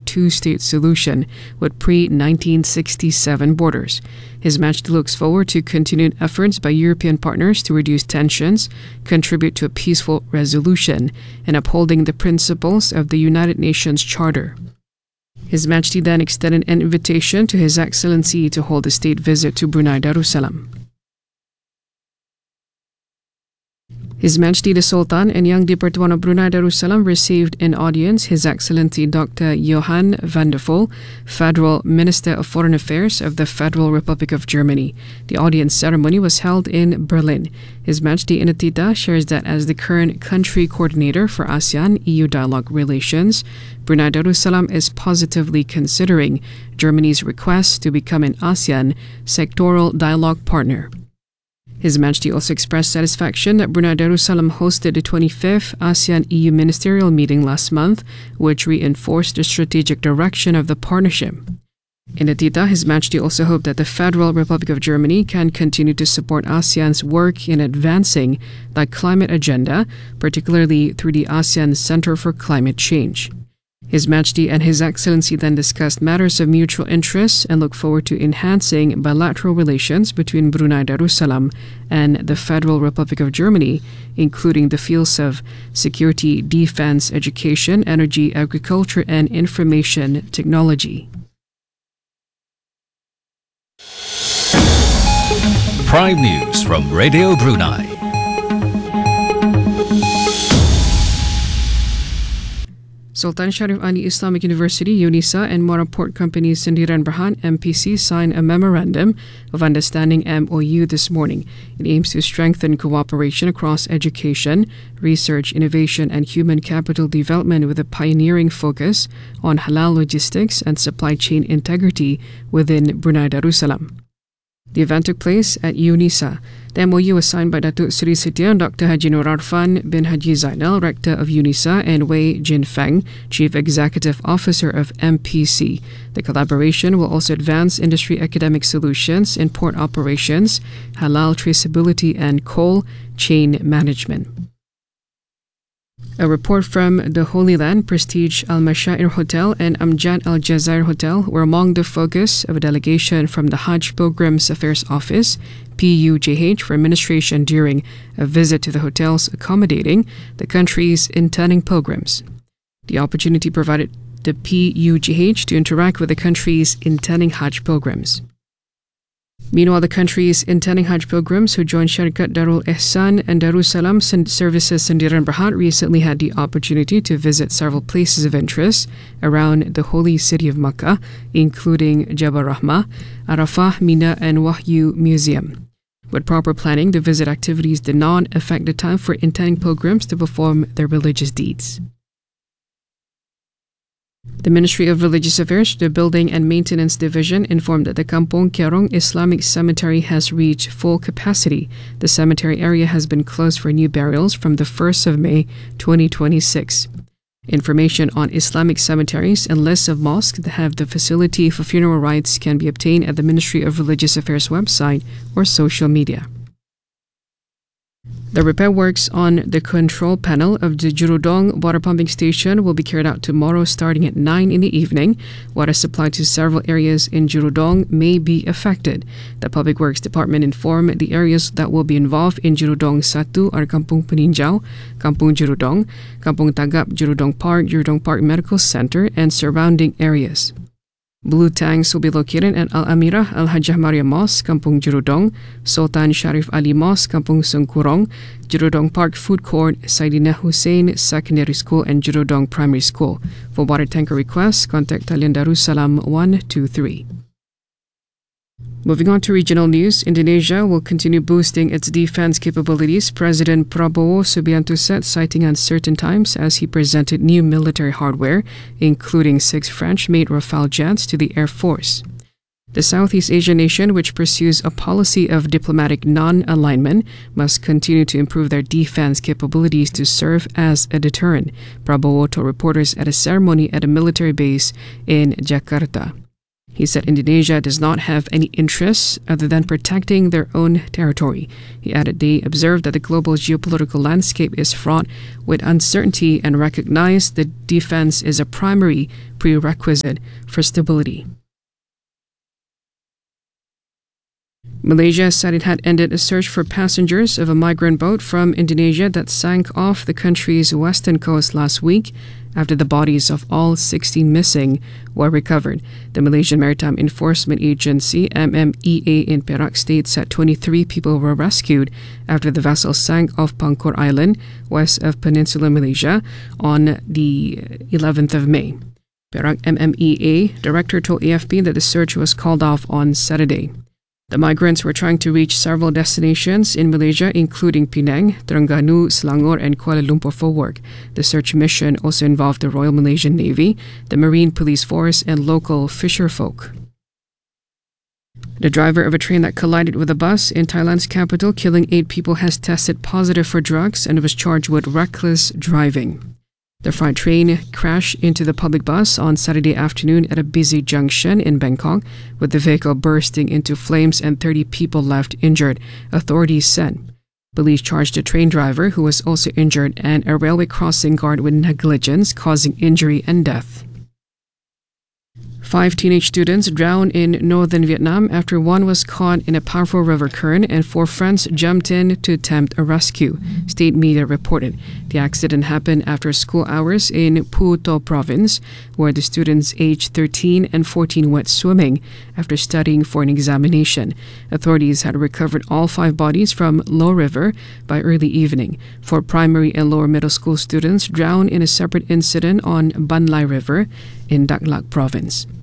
two-state solution with pre-1967 borders. His Majesty looks forward to continued efforts by European partners to reduce tensions, contribute to a peaceful resolution, and upholding the principles of the United Nations Charter. His Majesty then extended an invitation to His Excellency to hold a state visit to Brunei Darussalam. His Majesty the Sultan and Yang di-Pertuan of Brunei Darussalam received in audience His Excellency Dr. Johann van der Voel, Federal Minister of Foreign Affairs of the Federal Republic of Germany. The audience ceremony was held in Berlin. His Majesty Inatita shares that as the current country coordinator for ASEAN-EU dialogue relations, Brunei Darussalam is positively considering Germany's request to become an ASEAN sectoral dialogue partner. His Majesty also expressed satisfaction that Brunei Darussalam hosted the 25th ASEAN-EU ministerial meeting last month, which reinforced the strategic direction of the partnership. In Atita, His Majesty also hoped that the Federal Republic of Germany can continue to support ASEAN's work in advancing the climate agenda, particularly through the ASEAN Center for Climate Change. His Majesty and His Excellency then discussed matters of mutual interest and look forward to enhancing bilateral relations between Brunei Darussalam and the Federal Republic of Germany, including the fields of security, defense, education, energy, agriculture, and information technology. Prime News from Radio Brunei. Sultan Sharif Ali Islamic University, UNISA, and Muara Port Company Sendirian Berhad, MPC, signed a Memorandum of Understanding MOU this morning. It aims to strengthen cooperation across education, research, innovation, and human capital development with a pioneering focus on halal logistics and supply chain integrity within Brunei Darussalam. The event took place at UNISA. The MOU was signed by Datuk Seri Setiausaha Dr. Haji Nur Arfan bin Haji Zainal, Rector of UNISA, and Wei Jin Feng, Chief Executive Officer of MPC. The collaboration will also advance industry academic solutions in port operations, halal traceability, and cold chain management. A report from the Holy Land, Prestige Al Mashair Hotel and Amjad Al Jazair Hotel were among the focus of a delegation from the Hajj Pilgrims Affairs Office, PUJH, for administration during a visit to the hotels accommodating the country's intending pilgrims. The opportunity provided the PUJH to interact with the country's intending Hajj pilgrims. Meanwhile, the country's intending Hajj pilgrims who joined Syarikat Darul Ihsan and Darussalam Services Sendirian Berhad recently had the opportunity to visit several places of interest around the holy city of Makkah, including Jabal Rahmah, Arafah, Mina, and Wahyu Museum. With proper planning, the visit activities did not affect the time for intending pilgrims to perform their religious deeds. The Ministry of Religious Affairs, the Building and Maintenance Division, informed that the Kampung Kerong Islamic Cemetery has reached full capacity. The cemetery area has been closed for new burials from the 1st of May 2026. Information on Islamic cemeteries and lists of mosques that have the facility for funeral rites can be obtained at the Ministry of Religious Affairs website or social media. The repair works on the control panel of the Jurudong water pumping station will be carried out tomorrow starting at 9 in the evening. Water supply to several areas in Jurudong may be affected. The Public Works Department informed the areas that will be involved in Jurudong 1 are Kampung Peninjau, Kampung Jurudong, Kampung Tagap, Jurudong Park Medical Center, and surrounding areas. Blue tanks will be located at Al Amirah Al Hajjah Maria Mosque, Kampung Jurudong, Sultan Sharif Ali Mosque, Kampung Sengkurong, Jurudong Park Food Court, Saidina Hussein Secondary School, and Jurudong Primary School. For water tanker requests, contact Talian Darussalam 123. Moving on to regional news, Indonesia will continue boosting its defense capabilities, President Prabowo Subianto said, citing uncertain times as he presented new military hardware, including 6 French-made Rafale jets to the Air Force. The Southeast Asian nation, which pursues a policy of diplomatic non-alignment, must continue to improve their defense capabilities to serve as a deterrent, Prabowo told reporters at a ceremony at a military base in Jakarta. He said Indonesia does not have any interests other than protecting their own territory. He added they observed that the global geopolitical landscape is fraught with uncertainty and recognized that defense is a primary prerequisite for stability. Malaysia said it had ended a search for passengers of a migrant boat from Indonesia that sank off the country's western coast last week after the bodies of all 16 missing were recovered. The Malaysian Maritime Enforcement Agency, MMEA, in Perak states that 23 people were rescued after the vessel sank off Pangkor Island, west of Peninsular Malaysia, on the 11th of May. Perak MMEA director told AFP that the search was called off on Saturday. The migrants were trying to reach several destinations in Malaysia, including Penang, Terengganu, Selangor, and Kuala Lumpur for work. The search mission also involved the Royal Malaysian Navy, the Marine Police Force, and local fisherfolk. The driver of a train that collided with a bus in Thailand's capital, killing 8 people, has tested positive for drugs and was charged with reckless driving. The freight train crashed into the public bus on Saturday afternoon at a busy junction in Bangkok, with the vehicle bursting into flames and 30 people left injured, authorities said. Police charged the train driver, who was also injured, and a railway crossing guard with negligence, causing injury and death. 5 teenage students drowned in northern Vietnam after one was caught in a powerful river current and 4 friends jumped in to attempt a rescue, state media reported. The accident happened after school hours in Phu Tho province, where the students aged 13 and 14 went swimming after studying for an examination. Authorities had recovered all 5 bodies from Low River by early evening. 4 primary and lower middle school students drowned in a separate incident on Ban Lai River in Dak Lak province.